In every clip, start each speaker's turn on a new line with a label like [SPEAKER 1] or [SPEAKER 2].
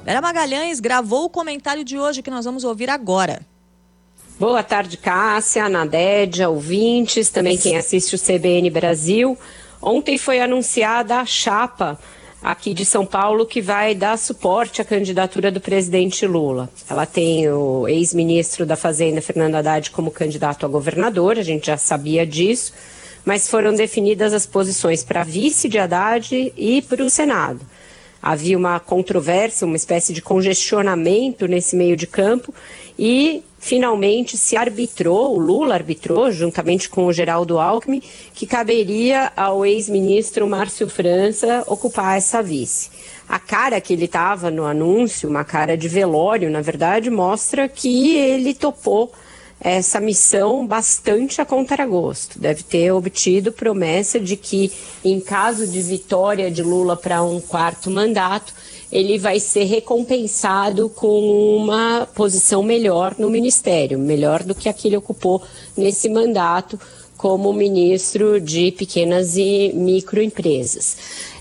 [SPEAKER 1] Vera Magalhães gravou o comentário de hoje que nós vamos ouvir agora.
[SPEAKER 2] Boa tarde, Cássia, Nadédia, ouvintes, também quem assiste o CBN Brasil. Ontem foi anunciada a chapa aqui de São Paulo que vai dar suporte à candidatura do presidente Lula. Ela tem o ex-ministro da Fazenda, Fernando Haddad, como candidato a governador, a gente já sabia disso, mas foram definidas as posições para vice de Haddad e para o Senado. Havia uma controvérsia, uma espécie de congestionamento nesse meio de campo e finalmente se arbitrou, o Lula arbitrou, juntamente com o Geraldo Alckmin, que caberia ao ex-ministro Márcio França ocupar essa vice. A cara que ele estava no anúncio, uma cara de velório, na verdade, mostra que ele topou essa missão bastante a contragosto. Deve ter obtido promessa de que, em caso de vitória de Lula para um quarto mandato, ele vai ser recompensado com uma posição melhor no ministério, melhor do que a que ele ocupou nesse mandato como ministro de pequenas e microempresas.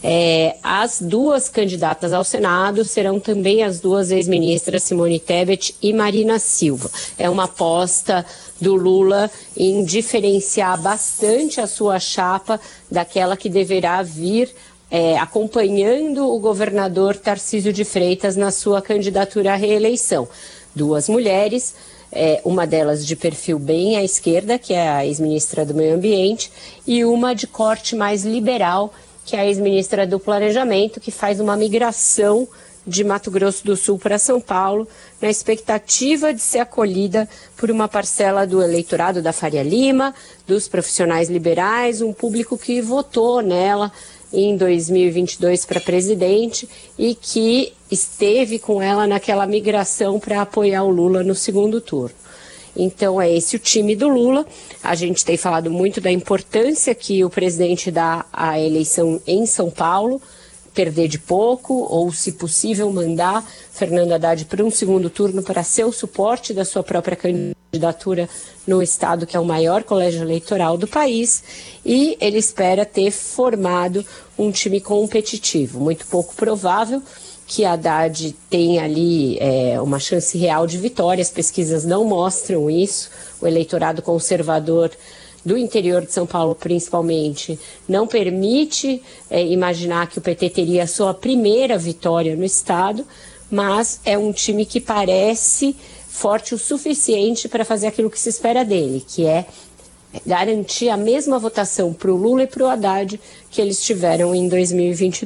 [SPEAKER 2] As duas candidatas ao Senado serão também as duas ex-ministras Simone Tebet e Marina Silva. É uma aposta do Lula em diferenciar bastante a sua chapa daquela que deverá vir acompanhando o governador Tarcísio de Freitas na sua candidatura à reeleição. Duas mulheres, uma delas de perfil bem à esquerda, que é a ex-ministra do Meio Ambiente, e uma de corte mais liberal, que é a ex-ministra do Planejamento, que faz uma migração de Mato Grosso do Sul para São Paulo, na expectativa de ser acolhida por uma parcela do eleitorado da Faria Lima, dos profissionais liberais, um público que votou nela em 2022 para presidente e que esteve com ela naquela migração para apoiar o Lula no segundo turno. Então é esse o time do Lula. A gente tem falado muito da importância que o presidente dá à eleição em São Paulo, perder de pouco ou, se possível, mandar Fernando Haddad para um segundo turno para ser o suporte da sua própria candidatura no estado que é o maior colégio eleitoral do país, e ele espera ter formado um time competitivo. Muito pouco provável que Haddad tenha ali uma chance real de vitória, as pesquisas não mostram isso, o eleitorado conservador do interior de São Paulo, principalmente, não permite imaginar que o PT teria a sua primeira vitória no estado, mas é um time que parece forte o suficiente para fazer aquilo que se espera dele, que é garantir a mesma votação para o Lula e para o Haddad que eles tiveram em 2022.